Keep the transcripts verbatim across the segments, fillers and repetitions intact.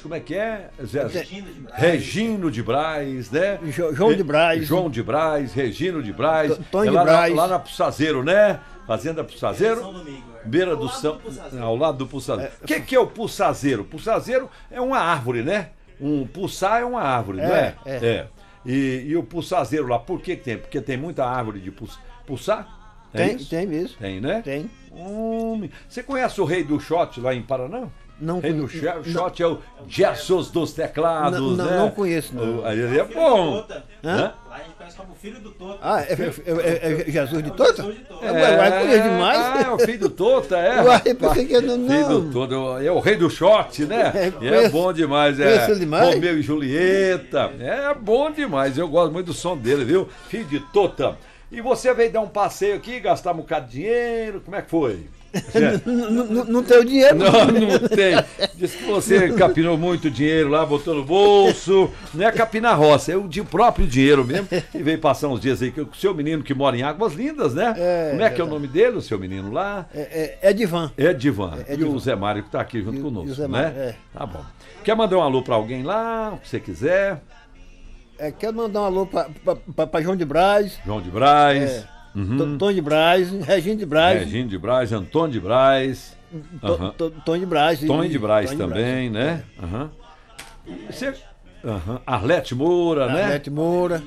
como é que é? Zé... Regino de Braz. Regino de Braz, né? Jo- João de Braz. João de Braz, Regino de Braz. T- Tony é de lá, Braz. Na, lá na Pussazeiro, né? Fazenda Pussazeiro. São Domingo, é. Beira Ao do lado São. do Pussazeiro. Ao lado do Pussazeiro. O que, que é o Pussazeiro? Pussazeiro é uma árvore, né? Um puçá é uma árvore, não é? É, É. E, e o Pussazeiro lá, por que que tem? Porque tem muita árvore de pus- puçá? É Tem, isso? tem mesmo. Tem, né? Tem. Homem. Você conhece o rei do shot lá em Paraná? Não Rei do conhe- shot é o Jesus dos teclados, Não, não, né? não conheço, não. O- Ele é Filho bom. do Tota. Hã? Hã? Lá a gente conhece como filho do Toto. Ah, é, é- é- é Jesus de É o Tota? Jesus de Tota. É. Ué, ué, conheço demais. Ah, é o filho do Tota, é. Uai, eu pensei que não. Filho não. do Tota, é o rei do shot, né? É, É, conheço- bom demais, é. conheço ele demais. Romeu e Julieta. É bom demais, eu gosto muito do som dele, viu? Filho de Tota. E você veio dar um passeio aqui, gastar um bocado de dinheiro, como é que foi? Certo? N- n- Não tem o dinheiro. Não, não tem. Diz que você capinou muito dinheiro lá, botou no bolso. Não é capinar roça, é o de próprio dinheiro mesmo. E veio passar uns dias aí com o seu menino que mora em Águas Lindas, né? É, Como é que é o verdade. nome dele, o seu menino lá? É, é, é divã. É Divan. É e Divan. o Zé Mário que tá aqui junto E o- conosco, e o Zé né? Mário, é. Tá bom. Quer mandar um alô pra alguém lá, o que você quiser? É, quero mandar um alô pra, pra, pra, pra João de Braz, João de Braz, É. uhum. Tom de Braz, Regina de Braz, Regine de Braz, Antônio de Braz, To- aham. To- Tom de Braz. e- Tony de Braz Tom de também, né? Aham. Você... aham. Arlete Moura, né? Arlete Moura,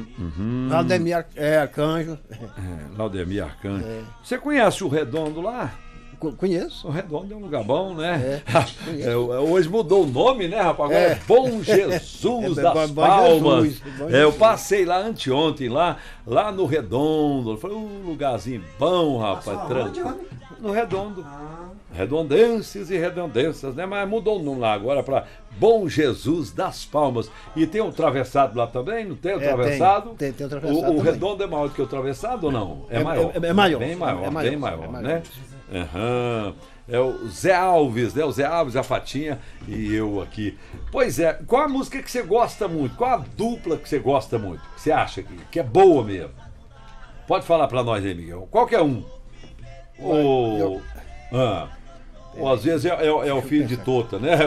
Uhum. Valdemir Ar- é, Arcanjo. É, Laudemir Arcanjo. É. Você conhece o Redondo lá? Co- Conheço. O Redondo é um lugar bom, né? conheço. É, hoje mudou o nome, né, rapaz? Agora é, É. Bom Jesus É, das Bom- Bom Palmas. Jesus, Bom É, eu Jesus. passei lá anteontem, lá, lá no Redondo. Foi um lugarzinho bom, rapaz. Tranquilo. No Redondo. Redondenses e redondências, né? Mas mudou o nome lá agora para Bom Jesus das Palmas. E tem um travessado lá também? Não tem o É, tem. travessado? Tem- tem o travessado O, o também. redondo é maior do que o travessado ou não? É, É- maior. é- é maior. Bem maior, É maior, bem maior, é maior. né? Aham. É o Zé Alves, né? O Zé Alves, a Fatinha e eu aqui. Pois é, qual a música que você gosta muito? Qual a dupla que você gosta muito? Que você acha que, que é boa mesmo? Pode falar pra nós aí, Miguel. Qualquer um. Ou. eu- Ah. Ou às vezes é, é- é o filho de Tota, né?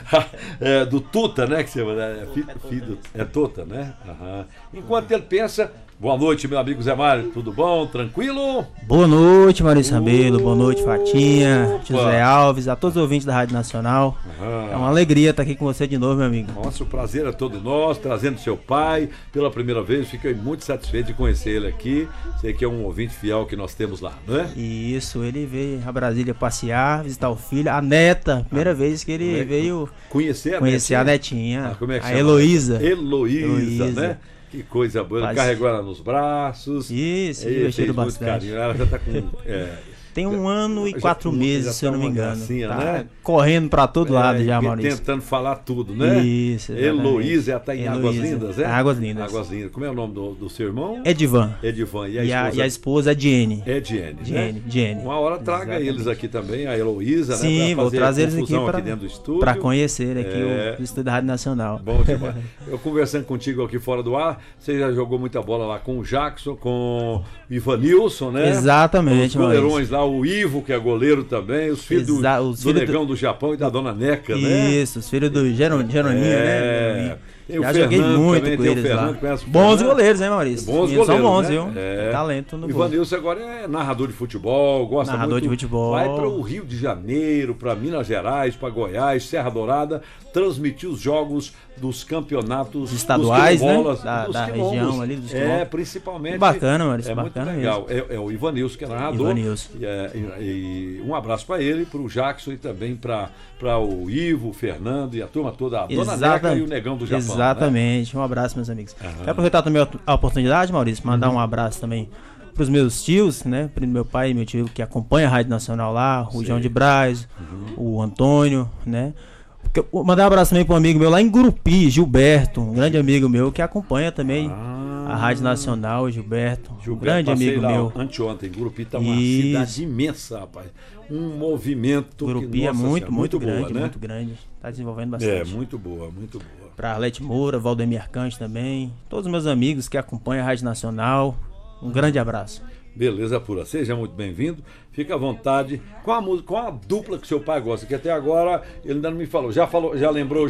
É, do Tuta, né? Que você, é, filho, filho do- é Tota, né? Aham. Enquanto ele pensa. Boa noite, meu amigo Zé Mário. Tudo bom? Tranquilo? Boa noite, Maurício Rabelo. Boa noite, Fatinha, Opa. José Alves, a todos os ouvintes da Rádio Nacional. É uma alegria estar aqui com você de novo, meu amigo. Nossa, o prazer é todo nosso, trazendo seu pai pela primeira vez. Fiquei muito satisfeito de conhecer ele aqui. Sei que é um ouvinte fiel que nós temos lá, não é? E isso, ele veio a Brasília passear, visitar o filho, a neta, primeira vez que ele Como é que- veio Conhecer a conhecer a netinha? netinha, Ah, como é que a chama? Heloísa. Heloísa, Heloísa. né? Que coisa boa. Ele Quase- carregou ela nos braços. Isso, Ele divertido fez muito bastante. carinho. Ela já tá com. é, Tem um ano e Já- quatro já meses, se eu tá não me uma engano. gracinha, Tá né? correndo pra todo lado é, já, e Maurício. tentando falar tudo, né? Isso, exatamente. Heloísa, ela tá em Águas Heloísa. Lindas, é? Águas Lindas. Águas Lindas. Como é o nome do, do seu irmão? Edivan. Edivan. E a E a, esposa? e a esposa é Diene. É Diene, Diene, né? Diene. Uma hora traga Exatamente. eles aqui também, a Heloísa, Sim, né? Pra vou fazer trazer eles aqui confusão pra, aqui dentro do estúdio. pra conhecer aqui É. o Estúdio da Rádio Nacional. Bom demais. Eu conversando contigo aqui fora do ar, você já jogou muita bola lá com o Jackson, com o Ivanilson, né? Exatamente, Os goleirões Maurício. lá, o Ivo, que é goleiro também, os filhos do, Exa- os do filhos Negão do... Japão e da Dona Neca, né? Isso, os filhos do Geron, Geroninho, É. né? Tem o Já joguei Fernando muito também, com tem o eles Fernando, lá. conhece o Bons Fernando? goleiros, hein, Maurício? Bons Eles são goleiros, bons, né? viu? É. Talento no O gol. Ivanilson agora é narrador de futebol, gosta Narrador muito. de futebol. Vai para o Rio de Janeiro, para Minas Gerais, para Goiás, Serra Dourada, transmitir os jogos dos campeonatos Estaduais, dos né? quilombolas, Da- dos da quilombos. região ali, dos É, quilombos. principalmente. Bacana, Maurício, É bacana muito legal. É, é o Ivanilson que é narrador. Ivanilson. E, é, e- e um abraço para ele, para o Jackson e também para o Ivo, o Fernando e a turma toda, a Dona Neca Exata- e o Negão do Japão. Né? Exatamente. Um abraço, meus amigos. Aham. Quero aproveitar também a oportunidade, Maurício, mandar um abraço também pros meus tios, né? Pro meu pai e meu tio que acompanha a Rádio Nacional lá, o Sim. João de Braz, o Antônio, né? Porque eu- mandar um abraço também para um amigo meu lá em Gurupi, Gilberto, um grande amigo meu que acompanha também Ah. a Rádio Nacional, Gilberto, um Gilberto, grande passei amigo lá meu. Anteontem, Gurupi tá uma Isso. cidade imensa, rapaz. Um movimento. Gurupi que, é nossa muito, senhora, muito, boa, grande, né? muito grande. Tá desenvolvendo É, bastante. muito boa, muito boa. Para Arlete Moura, Valdemir Arcanjo também, todos os meus amigos que acompanham a Rádio Nacional, um grande abraço. Beleza pura, seja muito bem-vindo. Fica à vontade. Qual a música, qual a dupla que seu pai gosta? Que até agora ele ainda não me falou. Já falou, já lembrou